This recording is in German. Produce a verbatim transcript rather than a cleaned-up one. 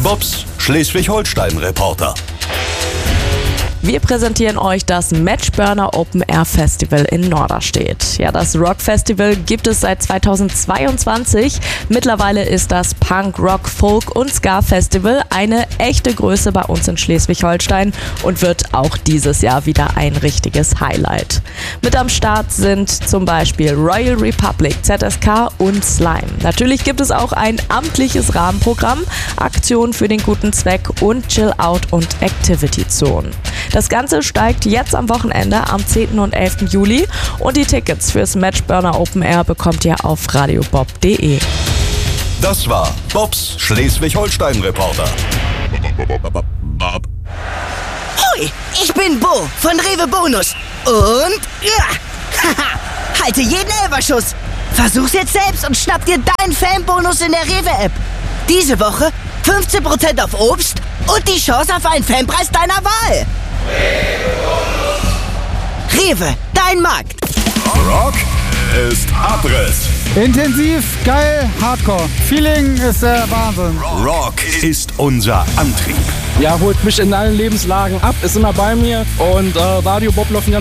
Bobs Schleswig-Holstein-Reporter. Wir präsentieren euch das Matchburner Open Air Festival in Norderstedt. Ja, das Rock Festival gibt es seit zweitausendzweiundzwanzig. Mittlerweile ist das Punk, Rock, Folk und Ska Festival eine echte Größe bei uns in Schleswig-Holstein und wird auch dieses Jahr wieder ein richtiges Highlight. Mit am Start sind zum Beispiel Royal Republic, Z S K und Slime. Natürlich gibt es auch ein amtliches Rahmenprogramm, Aktionen für den guten Zweck und Chill-Out- und Activity-Zonen. Das Ganze steigt jetzt am Wochenende am zehnten und elften Juli und die Tickets fürs Matchburner Open Air bekommt ihr auf radiobob punkt de. Das war Bobs Schleswig-Holstein-Reporter. Hoi, ich bin Bo von Rewe Bonus und ja, haha, halte jeden Elferschuss. Versuch's jetzt selbst und schnapp dir deinen Fanbonus in der Rewe-App. Diese Woche fünfzehn Prozent auf Obst und die Chance auf einen Fanpreis deiner Wahl. Rewe, dein Markt. Rock ist Abriss. Intensiv, geil, Hardcore. Feeling ist der Wahnsinn. Rock ist unser Antrieb. Ja, holt mich in allen Lebenslagen ab, ist immer bei mir und äh, Radio Bob läuft